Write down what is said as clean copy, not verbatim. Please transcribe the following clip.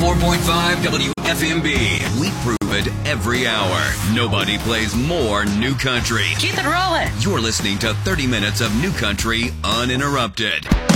104.5 WFMB. We prove it every hour. Nobody plays more new country. Keep it rolling. You're listening to 30 minutes of new country uninterrupted.